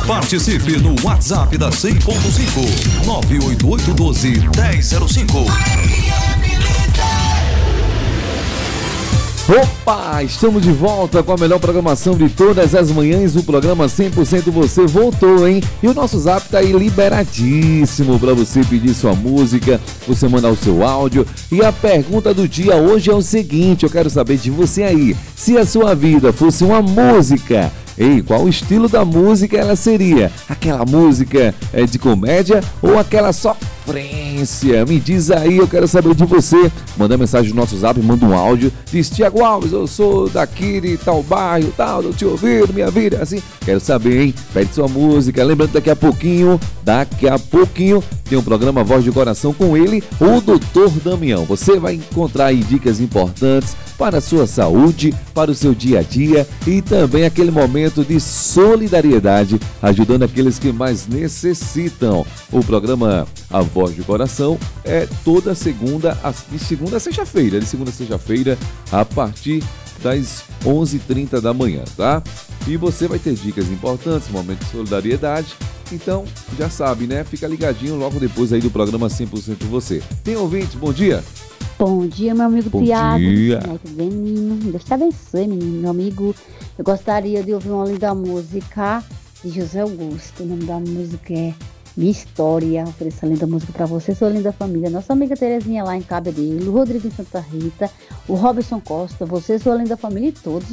Participe no WhatsApp da 100.5 98812-1005. Opa, estamos de volta com a melhor programação de todas as manhãs. O programa 100% Você voltou, hein? E o nosso zap tá aí liberadíssimo para você pedir sua música, você mandar o seu áudio. E a pergunta do dia hoje é o seguinte, eu quero saber de você aí, se a sua vida fosse uma música, ei, qual o estilo da música ela seria? Aquela música de comédia ou aquela sofrência? Me diz aí, eu quero saber de você. Manda mensagem no nosso zap, manda um áudio. Diz, Tiago Alves, eu sou daqui de tal bairro, tal, tô te ouvindo, minha vida, assim. Quero saber, hein? Pede sua música. Lembrando, daqui a pouquinho, tem um programa Voz de Coração com ele, o Dr. Damião. Você vai encontrar aí dicas importantes para a sua saúde, para o seu dia a dia e também aquele momento de solidariedade, ajudando aqueles que mais necessitam. O programa A Voz de Coração é toda segunda a sexta-feira, a partir das 11h30 da manhã, tá? E você vai ter dicas importantes, momento de solidariedade. Então, já sabe, né? Fica ligadinho logo depois aí do programa 100% Você. Tem ouvintes? Bom dia! Bom dia, meu amigo Bom Tiago. dia. Menino. Deus te abençoe, menino. Meu amigo, eu gostaria de ouvir uma linda música de José Augusto. O nome da música é Minha História. Ofereço a linda música para você, sua linda família. Nossa amiga Terezinha lá em Cabedelo, o Rodrigo em Santa Rita, o Robson Costa, você, sua linda família e todos